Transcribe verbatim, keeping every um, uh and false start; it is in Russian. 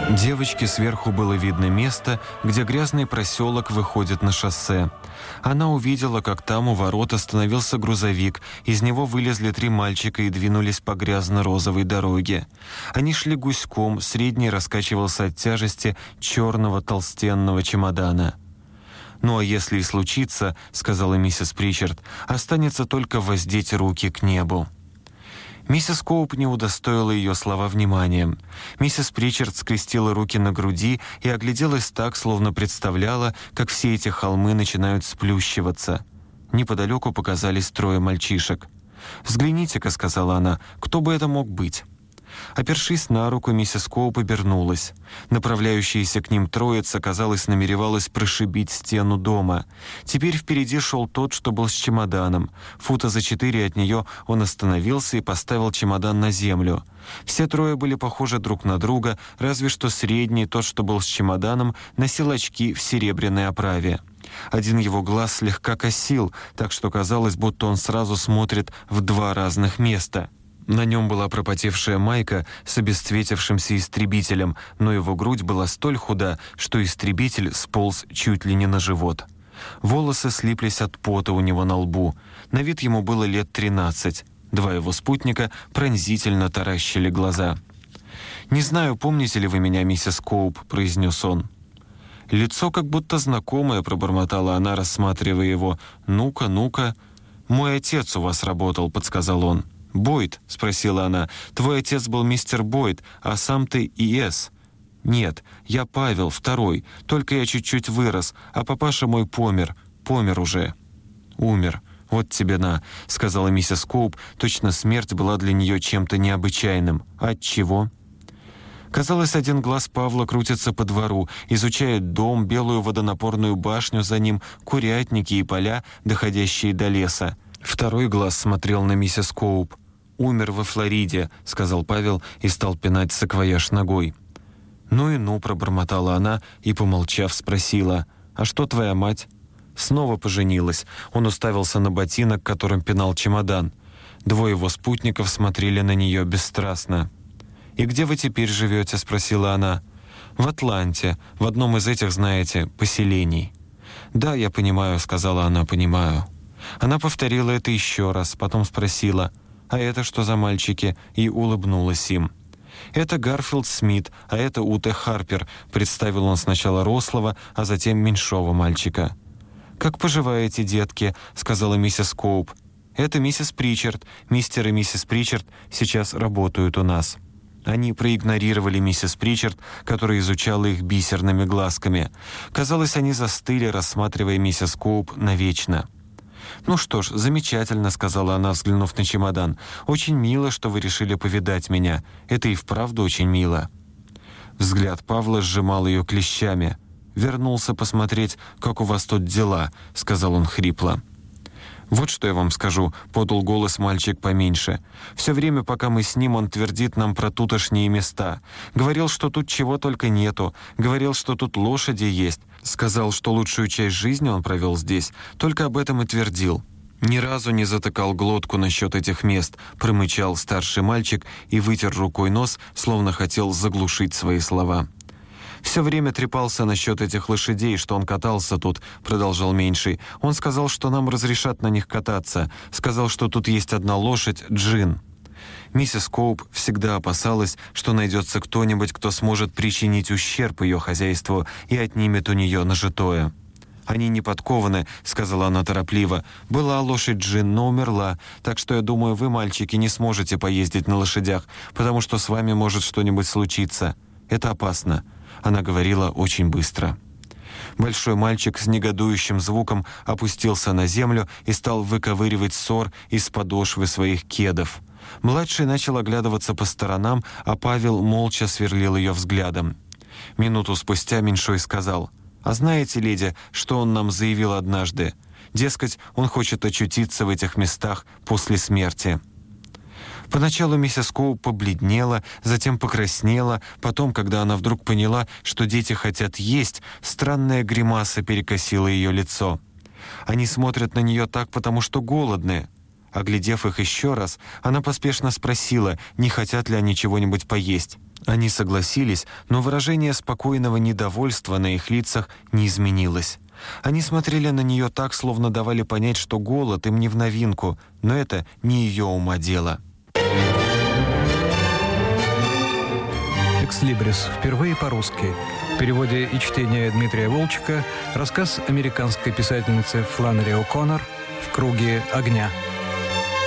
Девочке сверху было видно место, где грязный проселок выходит на шоссе. Она увидела, как там у ворот остановился грузовик, из него вылезли три мальчика и двинулись по грязно-розовой дороге. Они шли гуськом, средний раскачивался от тяжести черного толстенного чемодана. «Ну а если и случится, — сказала миссис Причард, — останется только воздеть руки к небу». Миссис Коуп не удостоила ее слова вниманием. Миссис Причард скрестила руки на груди и огляделась так, словно представляла, как все эти холмы начинают сплющиваться. Неподалеку показались трое мальчишек. «Взгляните-ка, — сказала она, — кто бы это мог быть?» Опершись на руку, миссис Коуп обернулась. Направляющаяся к ним троица, казалось, намеревалась прошибить стену дома. Теперь впереди шел тот, что был с чемоданом. Фута за четыре от нее он остановился и поставил чемодан на землю. Все трое были похожи друг на друга, разве что средний, тот, что был с чемоданом, носил очки в серебряной оправе. Один его глаз слегка косил, так что казалось, будто он сразу смотрит в два разных места. На нем была пропотевшая майка с обесцветившимся истребителем, но его грудь была столь худа, что истребитель сполз чуть ли не на живот. Волосы слиплись от пота у него на лбу. На вид ему было лет тринадцать. Два его спутника пронзительно таращили глаза. «Не знаю, помните ли вы меня, миссис Коуп», — произнес он. «Лицо как будто знакомое», — пробормотала она, рассматривая его. «Ну-ка, ну-ка». «Мой отец у вас работал», — подсказал он. «Бойд?» — спросила она. «Твой отец был мистер Бойд, а сам ты И С «Нет, я Павел, второй. Только я чуть-чуть вырос, а папаша мой помер. Помер уже». «Умер. Вот тебе на», — сказала миссис Коуп. Точно смерть была для нее чем-то необычайным. «От чего?» Казалось, один глаз Павла крутится по двору, изучает дом, белую водонапорную башню за ним, курятники и поля, доходящие до леса. Второй глаз смотрел на миссис Коуп. «Умер во Флориде», — сказал Павел и стал пинать саквояж ногой. «Ну и ну», — пробормотала она и, помолчав, спросила, «А что твоя мать?» Снова поженилась. Он уставился на ботинок, которым пинал чемодан. Двое его спутников смотрели на нее бесстрастно. «И где вы теперь живете?» — спросила она. «В Атланте, в одном из этих, знаете, поселений». «Да, я понимаю», — сказала она, — «понимаю». Она повторила это еще раз, потом спросила, «А это что за мальчики?» и улыбнулась им. «Это Гарфилд Смит, а это Уте Харпер», — представил он сначала рослого, а затем меньшого мальчика. «Как поживаете, детки?» — сказала миссис Коуп. «Это миссис Причард. Мистер и миссис Причард сейчас работают у нас». Они проигнорировали миссис Причард, которая изучала их бисерными глазками. Казалось, они застыли, рассматривая миссис Коуп навечно. «Ну что ж, замечательно», — сказала она, взглянув на чемодан. «Очень мило, что вы решили повидать меня. Это и вправду очень мило». Взгляд Павла сжимал ее клещами. «Вернулся посмотреть, как у вас тут дела», — сказал он хрипло. «Вот что я вам скажу», — подал голос мальчик поменьше. «Все время, пока мы с ним, он твердит нам про тутошние места. Говорил, что тут чего только нету. Говорил, что тут лошади есть. Сказал, что лучшую часть жизни он провел здесь. Только об этом и твердил. Ни разу не затыкал глотку насчет этих мест», — промычал старший мальчик и вытер рукой нос, словно хотел заглушить свои слова. «Все время трепался насчет этих лошадей, что он катался тут», — продолжал меньший. «Он сказал, что нам разрешат на них кататься. Сказал, что тут есть одна лошадь, Джин». Миссис Коуп всегда опасалась, что найдется кто-нибудь, кто сможет причинить ущерб ее хозяйству и отнимет у нее нажитое. «Они не подкованы», — сказала она торопливо. «Была лошадь Джин, но умерла, так что, я думаю, вы, мальчики, не сможете поездить на лошадях, потому что с вами может что-нибудь случиться. Это опасно». Она говорила очень быстро. Большой мальчик с негодующим звуком опустился на землю и стал выковыривать сор из подошвы своих кедов. Младший начал оглядываться по сторонам, а Павел молча сверлил ее взглядом. Минуту спустя меньшой сказал, «А знаете, леди, что он нам заявил однажды? Дескать, он хочет очутиться в этих местах после смерти». Поначалу миссис Коуп побледнела, затем покраснела, потом, когда она вдруг поняла, что дети хотят есть, странная гримаса перекосила ее лицо. Они смотрят на нее так, потому что голодны. Оглядев их еще раз, она поспешно спросила, не хотят ли они чего-нибудь поесть. Они согласились, но выражение спокойного недовольства на их лицах не изменилось. Они смотрели на нее так, словно давали понять, что голод им не в новинку, но это не ее ума дело. «Экслибрис» впервые по-русски. В переводе и чтении Дмитрия Волчека рассказ американской писательницы Фланнери О'Коннор «В круге огня».